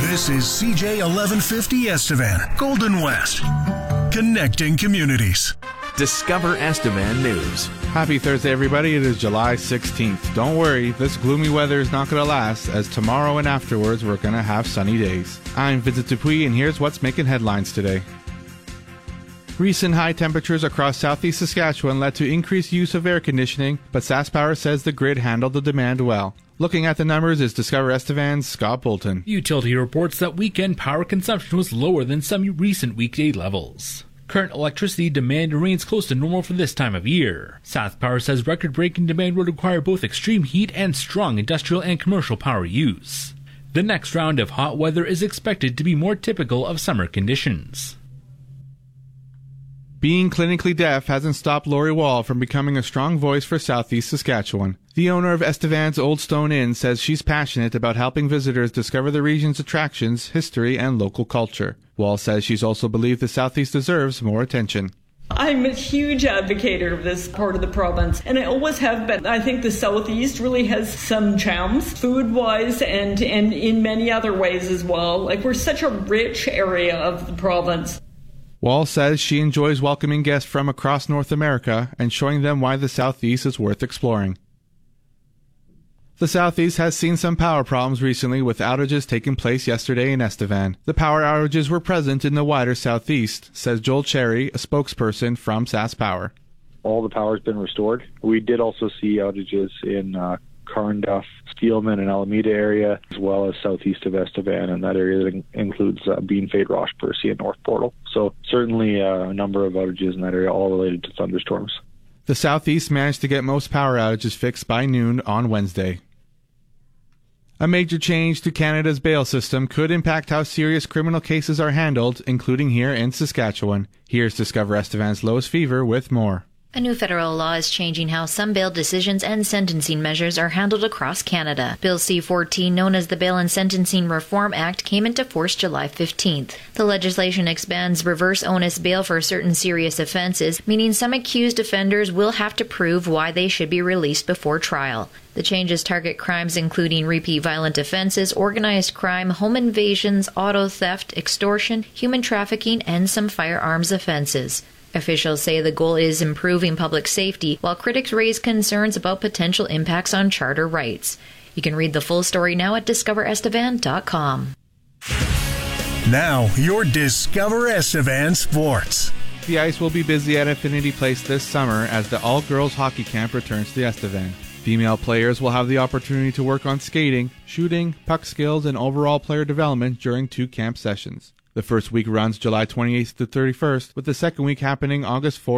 This is CJ 1150 Estevan, Golden West, connecting communities. Discover Estevan News. Happy Thursday, everybody. It is July 16th. Don't worry, this gloomy weather is not going to last, as tomorrow and afterwards we're going to have sunny days. I'm Vincent Dupuis, and here's what's making headlines today. Recent high temperatures across southeast Saskatchewan led to increased use of air conditioning, but SaskPower says the grid handled the demand well. Looking at the numbers is Discover Estevan's Scott Bolton. Utility reports that weekend power consumption was lower than some recent weekday levels. Current electricity demand remains close to normal for this time of year. SaskPower says record-breaking demand would require both extreme heat and strong industrial and commercial power use. The next round of hot weather is expected to be more typical of summer conditions. Being clinically deaf hasn't stopped Lori Wall from becoming a strong voice for southeast Saskatchewan. The owner of Estevan's Old Stone Inn says she's passionate about helping visitors discover the region's attractions, history, and local culture. Wall says she's also believed the southeast deserves more attention. I'm a huge advocate of this part of the province, and I always have been. I think the southeast really has some gems, food-wise and in many other ways as well. Like, we're such a rich area of the province. Wall says she enjoys welcoming guests from across North America and showing them why the Southeast is worth exploring. The Southeast has seen some power problems recently, with outages taking place yesterday in Estevan. The power outages were present in the wider Southeast, says Joel Cherry, a spokesperson from SaskPower. All the power has been restored. We did also see outages in Carnduff, Steelman, and Alameda area, as well as southeast of Estevan, and that area that includes Beanfate, Roche, Percy, and North Portal. So certainly a number of outages in that area, all related to thunderstorms. The Southeast managed to get most power outages fixed by noon on Wednesday. A major change to Canada's bail system could impact how serious criminal cases are handled, including here in Saskatchewan. Here's Discover Estevan's Lois Fever with more. A new federal law is changing how some bail decisions and sentencing measures are handled across Canada. Bill C-14, known as the Bail and Sentencing Reform Act, came into force July 15th. The legislation expands reverse onus bail for certain serious offenses, meaning some accused offenders will have to prove why they should be released before trial. The changes target crimes including repeat violent offenses, organized crime, home invasions, auto theft, extortion, human trafficking, and some firearms offenses. Officials say the goal is improving public safety, while critics raise concerns about potential impacts on charter rights. You can read the full story now at discoverestevan.com. Now, your Discover Estevan Sports. The ice will be busy at Infinity Place this summer as the all-girls hockey camp returns to Estevan. Female players will have the opportunity to work on skating, shooting, puck skills, and overall player development during 2 camp sessions. The first week runs July 28th to 31st, with the second week happening August 4th